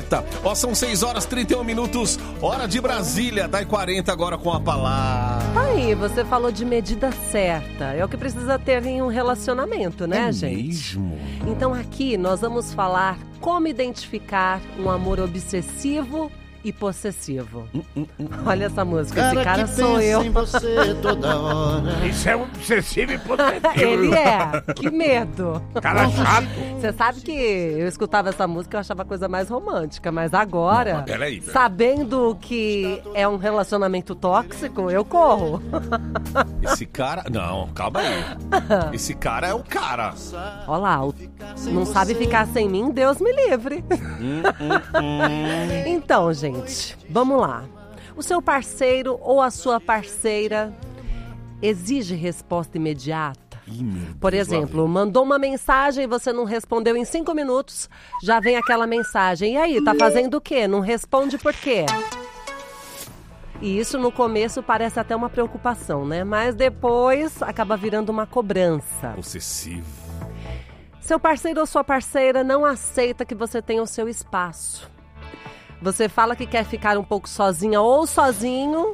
40. Ó, são 6 horas 31 minutos, hora de Brasília. Dai 40 agora com a palavra. Aí, você falou de medida certa. É o que precisa ter em um relacionamento, né, gente? Mesmo? Então aqui nós vamos falar como identificar um amor obsessivo e possessivo. Olha essa música, esse cara sou eu. Em você toda hora. Isso é obsessivo e possessivo. Ele é, que medo. Cara chato. Você sabe que eu escutava essa música e eu achava a coisa mais romântica, mas agora, Não, peraí. sabendo que é um relacionamento tóxico, eu corro. Esse cara... Não, calma aí. Esse cara é o cara. Olha lá, não sabe ficar sem mim, Deus me livre. Então, gente, vamos lá. O seu parceiro ou a sua parceira exige resposta imediata? Por exemplo, mandou uma mensagem e você não respondeu em 5 minutos, já vem aquela mensagem. E aí, tá fazendo o quê? Não responde por quê? E isso no começo parece até uma preocupação, né? Mas depois acaba virando uma cobrança. Possessivo. Seu parceiro ou sua parceira não aceita que você tenha o seu espaço. Você fala que quer ficar um pouco sozinha ou sozinho